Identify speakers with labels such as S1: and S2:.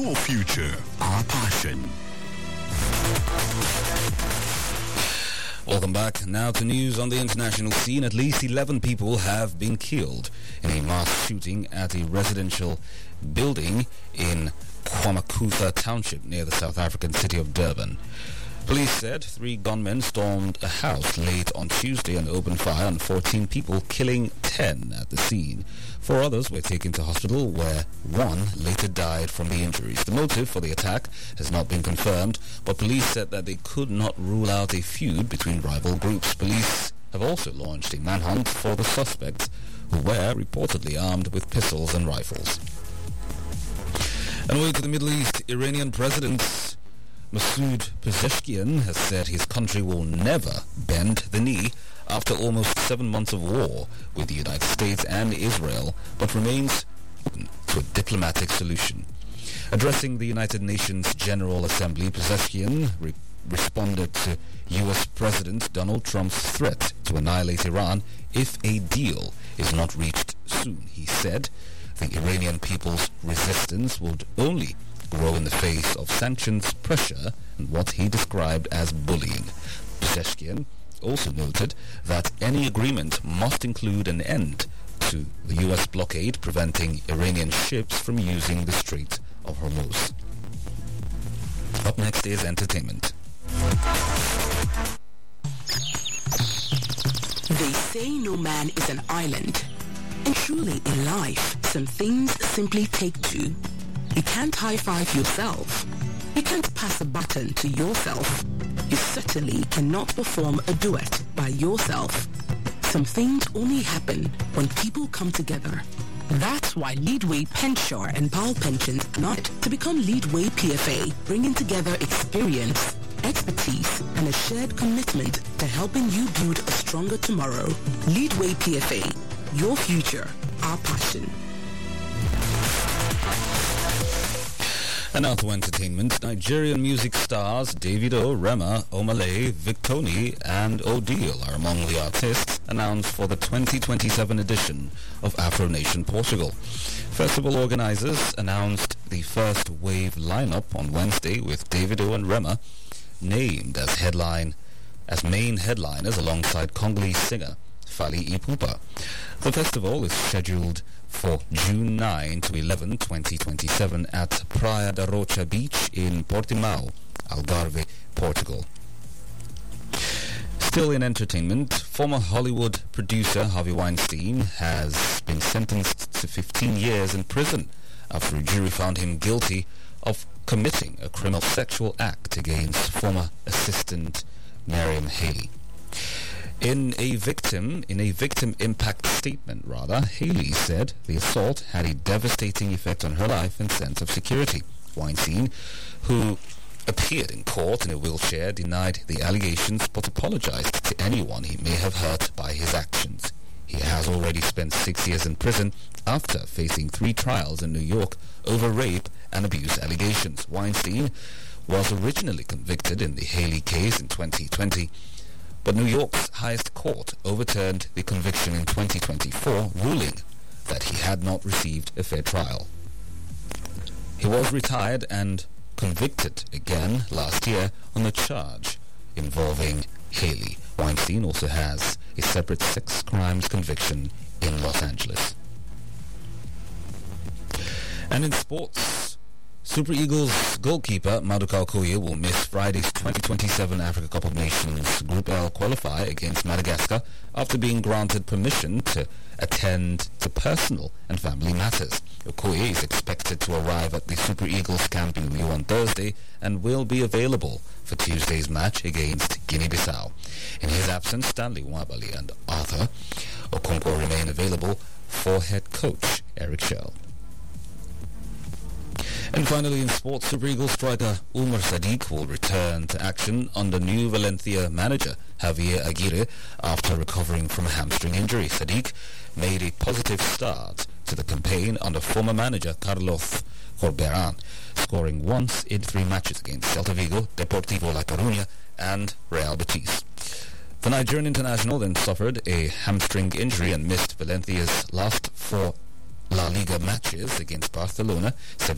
S1: Your future, our passion.
S2: Welcome back. Now to news on the international scene. At least 11 people have been killed in a mass shooting at a residential building in Kwamakutha Township near the South African city of Durban. Police said 3 gunmen stormed a house late on Tuesday and opened fire on 14 people, killing 10 at the scene. 4 others were taken to hospital, where 1 later died from the injuries. The motive for the attack has not been confirmed, but police said that they could not rule out a feud between rival groups. Police have also launched a manhunt for the suspects, who were reportedly armed with pistols and rifles. And away to the Middle East, Iranian President Masoud Pezeshkian has said his country will never bend the knee after almost 7 months of war with the United States and Israel, but remains open to a diplomatic solution. Addressing the United Nations General Assembly, Pezeshkian responded to U.S. President Donald Trump's threat to annihilate Iran if a deal is not reached soon. He said the Iranian people's resistance would only grow in the face of sanctions, pressure, and what he described as bullying. Pezeshkian also noted that any agreement must include an end to the U.S. blockade preventing Iranian ships from using the Strait of Hormuz. Up next is entertainment.
S3: They say no man is an island. And truly in life, some things simply take two. You can't high-five yourself. You can't pass a baton to yourself. You certainly cannot perform a duet by yourself. Some things only happen when people come together. That's why Leadway Pensure and Powell Pensions not to become Leadway PFA, bringing together experience, expertise, and a shared commitment to helping you build a stronger tomorrow. Leadway PFA, your future, our passion.
S2: And now to entertainment. Nigerian music stars Davido, Rema, Omale, Victoni, and Odile are among the artists announced for the 2027 edition of Afro Nation Portugal. Festival organizers announced the first wave lineup on Wednesday, with Davido and Rema named as main headliners alongside Congolese singer Fally Ipupa. The festival is scheduled for June 9 to 11, 2027 at Praia da Rocha Beach in Portimao, Algarve, Portugal. Still in entertainment, former Hollywood producer Harvey Weinstein has been sentenced to 15 years in prison after a jury found him guilty of committing a criminal sexual act against former assistant Miriam Haley. In a victim impact statement, Haley said the assault had a devastating effect on her life and sense of security. Weinstein, who appeared in court in a wheelchair, denied the allegations but apologized to anyone he may have hurt by his actions. He has already spent 6 years in prison after facing 3 trials in New York over rape and abuse allegations. Weinstein was originally convicted in the Haley case in 2020, but New York's highest court overturned the conviction in 2024, ruling that he had not received a fair trial. He was retired and convicted again last year on a charge involving Haley. Weinstein also has a separate sex crimes conviction in Los Angeles. And in sports, Super Eagles goalkeeper Maduka Okoye will miss Friday's 2027 Africa Cup of Nations Group L qualifier against Madagascar after being granted permission to attend to personal and family matters. Okoye is expected to arrive at the Super Eagles camp in Lyon on Thursday and will be available for Tuesday's match against Guinea-Bissau. In his absence, Stanley Nwabali and Arthur Okonkwo remain available for head coach Eric Shell. And finally in sports, Super Eagles striker Umar Sadiq will return to action under new Valencia manager Javier Aguirre after recovering from a hamstring injury. Sadiq made a positive start to the campaign under former manager Carlos Corberán, scoring once in 3 matches against Celta Vigo, Deportivo La Coruña and Real Betis. The Nigerian international then suffered a hamstring injury and missed Valencia's last 4 La Liga matches against Barcelona, Sevilla,